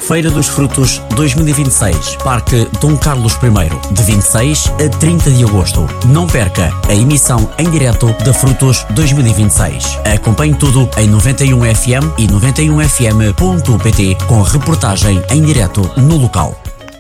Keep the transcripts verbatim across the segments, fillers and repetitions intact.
Feira dos Frutos dois mil e vinte e seis, Parque Dom Carlos primeiro, de vinte e seis a trinta de agosto. Não perca a emissão em direto da Frutos dois mil e vinte e seis. Acompanhe tudo em noventa e um F M e noventa e um F M ponto P T com reportagem em direto no local.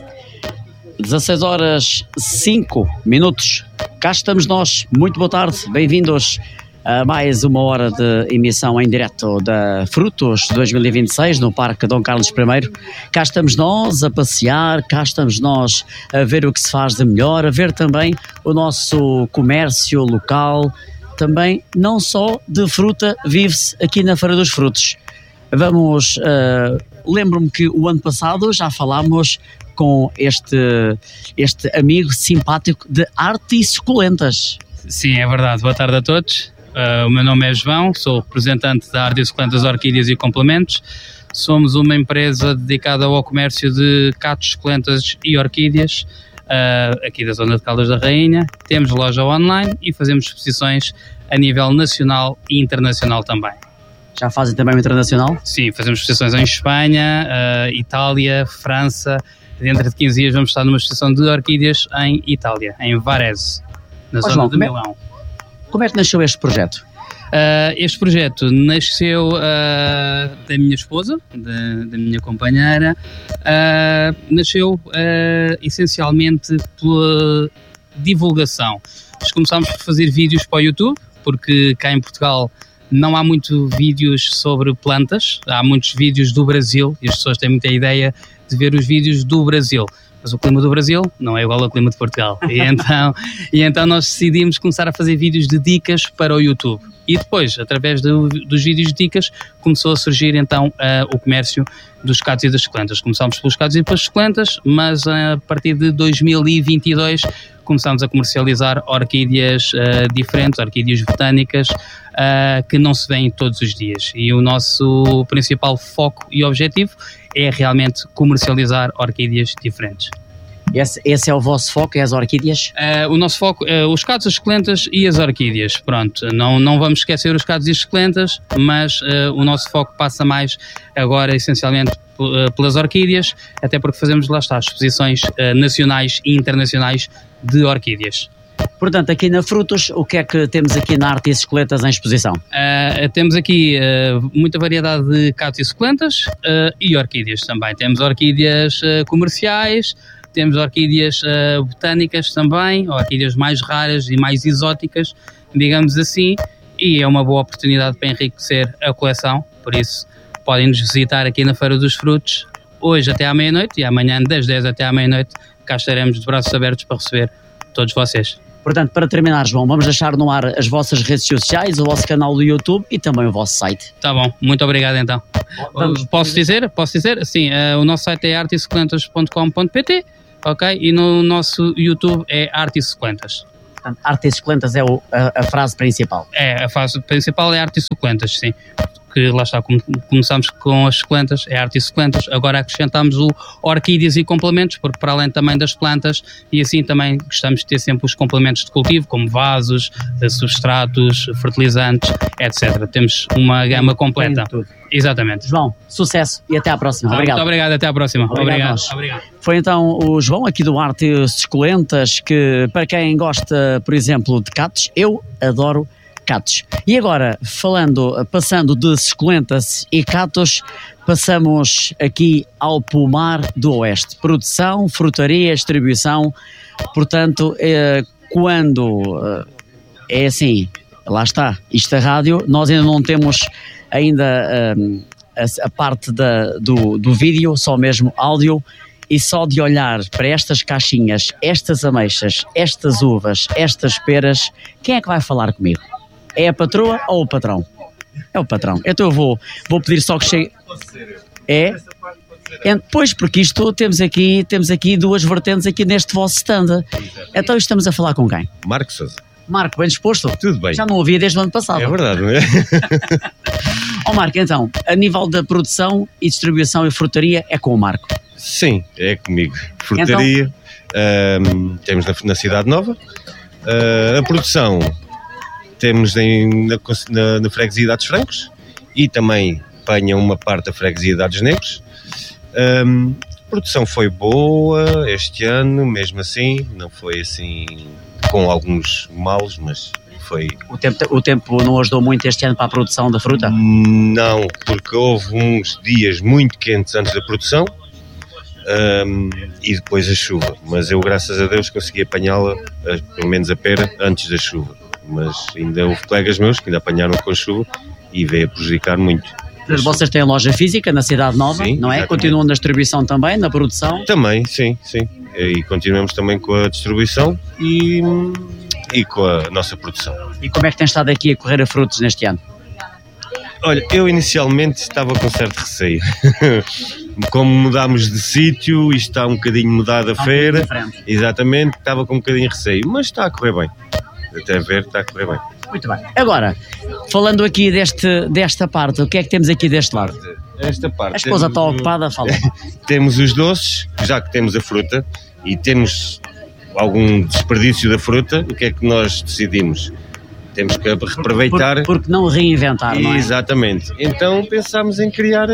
dezasseis horas cinco minutos. Cá estamos nós. Muito boa tarde. Bem-vindos a mais uma hora de emissão em direto da Frutos dois mil e vinte e seis no Parque Dom Carlos primeiro. Cá estamos nós a passear, cá estamos nós a ver o que se faz de melhor, a ver também o nosso comércio local. Também não só de fruta vive-se aqui na Feira dos Frutos. Vamos, uh, lembro-me que o ano passado já falámos com este, este amigo simpático de Arte e Suculentas. Sim, é verdade. Boa tarde a todos. Uh, o meu nome é João, sou representante da Arte e Suculentas, Orquídeas e Complementos. Somos uma empresa dedicada ao comércio de cactos, suculentas e orquídeas, uh, aqui da zona de Caldas da Rainha. Temos loja online e fazemos exposições a nível nacional e internacional também. Já fazem também o internacional? Sim, fazemos exposições em Espanha, uh, Itália, França. Dentro de quinze dias vamos estar numa exposição de orquídeas em Itália, em Varese, na oh, zona João, de Milão. Como é que nasceu este projeto? Uh, este projeto nasceu uh, da minha esposa, da, da minha companheira, uh, nasceu uh, essencialmente pela divulgação. Nós começámos por fazer vídeos para o YouTube, porque cá em Portugal não há muito vídeos sobre plantas, há muitos vídeos do Brasil e as pessoas têm muita ideia de ver os vídeos do Brasil. Mas o clima do Brasil não é igual ao clima de Portugal. E então, e então nós decidimos começar a fazer vídeos de dicas para o YouTube. E depois, através do, dos vídeos de dicas, começou a surgir então uh, o comércio dos cactos e das suculentas. Começámos pelos cactos e pelas suculentas, mas uh, a partir de dois mil e vinte e dois começámos a comercializar orquídeas uh, diferentes, orquídeas botânicas, uh, que não se vêem todos os dias. E o nosso principal foco e objetivo é realmente comercializar orquídeas diferentes. Esse, esse é o vosso foco, é as orquídeas? Uh, o nosso foco é uh, os cactos, as suculentas e as orquídeas. Pronto, não, não vamos esquecer os cactos e as suculentas, mas uh, o nosso foco passa mais agora essencialmente p- uh, pelas orquídeas, até porque fazemos, lá está, exposições uh, nacionais e internacionais de orquídeas. Portanto, aqui na Frutos, o que é que temos aqui na Arte e Suculentas em exposição? Uh, temos aqui uh, muita variedade de cactos e suculentas uh, e orquídeas também. Temos orquídeas uh, comerciais, temos orquídeas uh, botânicas também, orquídeas mais raras e mais exóticas, digamos assim, e é uma boa oportunidade para enriquecer a coleção, por isso podem nos visitar aqui na Feira dos Frutos, hoje até à meia-noite e amanhã das dez até à meia-noite, cá estaremos de braços abertos para receber todos vocês. Portanto, para terminar, João, vamos deixar no ar as vossas redes sociais, o vosso canal do YouTube e também o vosso site. Tá bom, muito obrigado então. Vamos. Posso dizer? Posso dizer? Sim, uh, o nosso site é arte e suculentas ponto com ponto p t, ok? E no nosso YouTube é Arte e Suculentas. Portanto, Arte e Suculentas é o, a, a frase principal. É, a frase principal é Arte e Suculentas, sim. Que lá está, come, começamos com as suculentas, é Arte e Suculentas, agora acrescentamos o orquídeas e complementos, porque para além também das plantas, e assim também gostamos de ter sempre os complementos de cultivo, como vasos, substratos, fertilizantes, etcétera. Temos uma gama completa. Exatamente. João, sucesso e até à próxima. Ah, Obrigado. Muito obrigado, até à próxima. Obrigado. Obrigado. obrigado. Foi então o João aqui do Arte e Suculentas, que para quem gosta, por exemplo, de cactos, eu adoro cactos. E agora, falando, passando de suculentas e cactos, passamos aqui ao pomar do Oeste. Produção, frutaria, distribuição. Portanto, eh, quando eh, é assim, lá está, isto é rádio, nós ainda não temos ainda eh, a, a parte da, do, do vídeo, só mesmo áudio, e só de olhar para estas caixinhas, estas ameixas, estas uvas, estas peras, quem é que vai falar comigo? É a patroa ou o patrão? É o patrão. Então eu vou, vou pedir só que chegue. É? é? Pois, porque isto temos aqui, temos aqui duas vertentes aqui neste vosso stand. Então estamos a falar com quem? Marco Sousa. Marco, bem disposto? Tudo bem. Já não ouvia desde o ano passado. É verdade, não é? Ó Marco, então, a nível da produção e distribuição e frutaria é com o Marco? Sim, é comigo. Frutaria, então, um, temos na, na Cidade Nova. Uh, a produção temos em, na, na, na freguesia de Atos Francos e também apanha uma parte da freguesia de Atos Negros. Um, a produção foi boa este ano, mesmo assim, não foi assim com alguns males, mas foi... O tempo, o tempo não ajudou muito este ano para a produção da fruta? Não, porque houve uns dias muito quentes antes da produção um, e depois a chuva, mas eu, graças a Deus, consegui apanhá-la, pelo menos a pera, antes da chuva, mas ainda houve colegas meus que ainda apanharam com chuva e veio a prejudicar muito. Vocês têm loja física na Cidade Nova, sim, não é? Exatamente. Continuam na distribuição também, na produção? Também, sim, sim. E continuamos também com a distribuição e, e com a nossa produção. E como é que tem estado aqui a correr a frutos neste ano? Olha, eu inicialmente estava com certo receio. Como mudámos de sítio e está um bocadinho mudada a feira, exatamente, estava com um bocadinho de receio, mas está a correr bem. Até ver, está a correr bem. Muito bem. Agora, falando aqui deste, desta parte, o que é que temos aqui deste lado? Esta parte. A esposa está ocupada, fala. Temos os doces, já que temos a fruta e temos algum desperdício da fruta, o que é que nós decidimos? Temos que aproveitar... Por, por, porque não reinventar, não é? Exatamente. Então pensámos em criar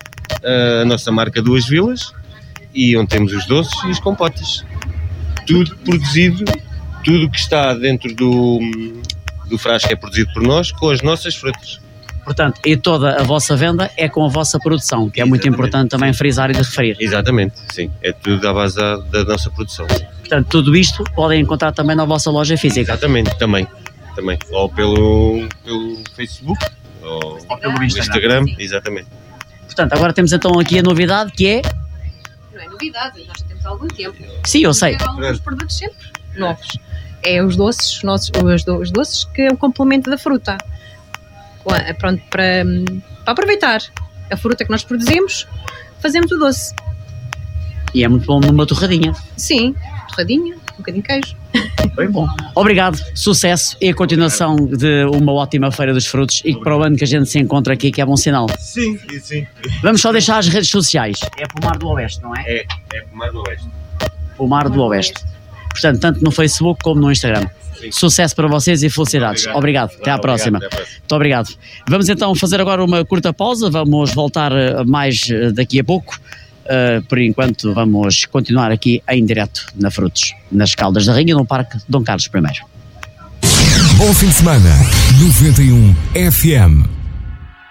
a, a nossa marca Duas Vilas, e onde temos os doces e os compotas. Tudo produzido, tudo que está dentro do... do frasco é produzido por nós, com as nossas frutas. Portanto, e toda a vossa venda é com a vossa produção, que é Exatamente. Muito importante também frisar e de referir. Exatamente, sim. É tudo à base da, da nossa produção. Portanto, tudo isto podem encontrar também na vossa loja física. Exatamente, também. também. Ou pelo, pelo Facebook, ou, ou pelo Instagram. Instagram. Exatamente. Portanto, agora temos então aqui a novidade, que é... Não é novidade, nós já temos há algum tempo. Sim, eu sei. Alguns produtos sempre novos. É os doces, os, nossos, os, do, os doces que é o complemento da fruta. Pronto, para, para aproveitar a fruta que nós produzimos, fazemos o doce. E é muito bom numa torradinha. Sim, torradinha, um bocadinho de queijo. Bem bom. Obrigado, sucesso e a continuação de uma ótima Feira dos Frutos e que para o ano que a gente se encontra aqui, que é bom sinal. Sim, sim. Vamos só deixar as redes sociais. É Pomar do Oeste, não é? É, é Pomar do Oeste. Pomar do Oeste. Portanto, tanto no Facebook como no Instagram. Sim. Sucesso para vocês e felicidades. Obrigado. Obrigado. Até à próxima. Até à próxima. Muito obrigado. Vamos então fazer agora uma curta pausa. Vamos voltar mais daqui a pouco. Uh, por enquanto vamos continuar aqui em direto na Frutos, nas Caldas da Rainha, no Parque Dom Carlos I. Bom fim de semana. noventa e um F M.